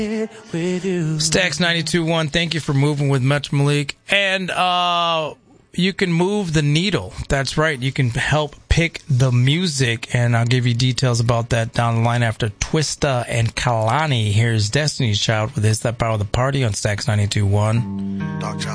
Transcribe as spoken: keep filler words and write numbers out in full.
Stax ninety-two point one, thank you for moving with Much Malik. And uh, you can move the needle. That's right. You can help pick the music, and I'll give you details about that down the line after Twista and Kalani. Here's Destiny's Child with It's That Power of the Party on Stax ninety-two point one.